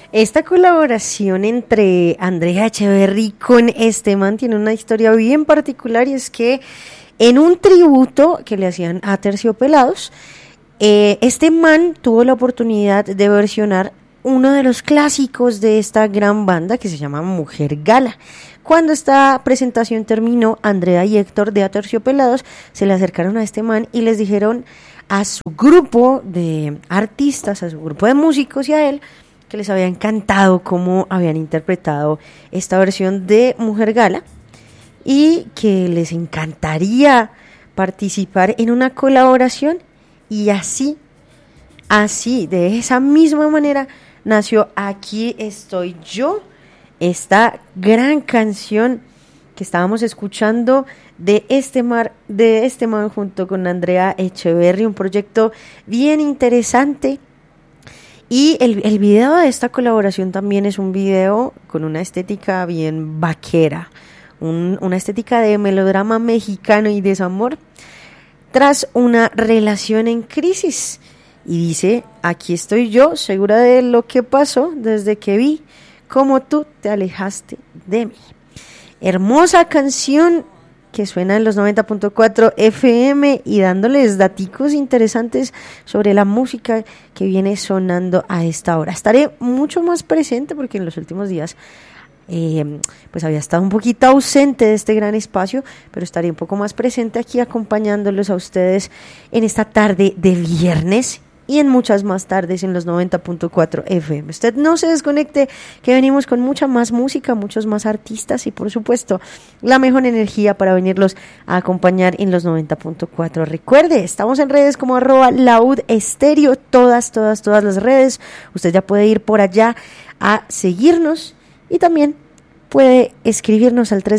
Esta colaboración entre Andrea Echeverry con este man tiene una historia bien particular, y es que en un tributo que le hacían a Terciopelados, este man tuvo la oportunidad de versionar uno de los clásicos de esta gran banda que se llama Mujer Gala. Cuando esta presentación terminó, Andrea y Héctor de Aterciopelados se le acercaron a este man y les dijeron a su grupo de artistas, a su grupo de músicos y a él, que les había encantado cómo habían interpretado esta versión de Mujer Gala y que les encantaría participar en una colaboración. Y así, de esa misma manera nació Aquí Estoy Yo, esta gran canción que estábamos escuchando de este man junto con Andrea Echeverry, un proyecto bien interesante. Y el video de esta colaboración también es un video con una estética bien vaquera, una estética de melodrama mexicano y desamor tras una relación en crisis. Y dice: aquí estoy yo, segura de lo que pasó desde que vi cómo tú te alejaste de mí. Hermosa canción que suena en los 90.4 FM y dándoles daticos interesantes sobre la música que viene sonando a esta hora. Estaré mucho más presente porque en los últimos días pues había estado un poquito ausente de este gran espacio, pero estaré un poco más presente aquí acompañándolos a ustedes en esta tarde de viernes y en muchas más tardes en los 90.4 FM. Usted no se desconecte, que venimos con mucha más música, muchos más artistas y por supuesto la mejor energía para venirlos a acompañar en los 90.4. Recuerde, estamos en redes como @laudestéreo, todas las redes. Usted ya puede ir por allá a seguirnos y también puede escribirnos al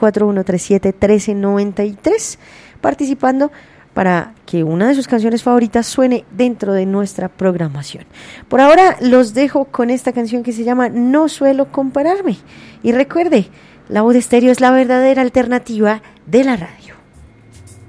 324-137-1393 participando para que una de sus canciones favoritas suene dentro de nuestra programación. Por ahora los dejo con esta canción que se llama No Suelo Compararme. Y recuerde, La Voz de Estéreo es la verdadera alternativa de la radio.